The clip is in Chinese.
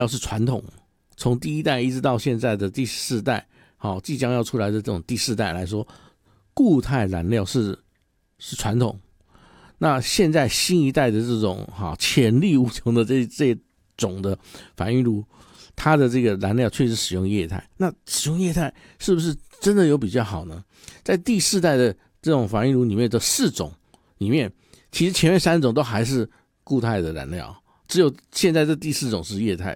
要是传统，从第一代一直到现在的第4代，即将要出来的这种第4代来说，固态燃料是传统。那现在新一代的这种潜力无穷的这种的反应炉，它的这个燃料确实使用液态。那使用液态是不是真的有比较好呢？在第4代的这种反应炉里面的4种里面，其实前面3种都还是固态的燃料，只有现在这第4种是液态。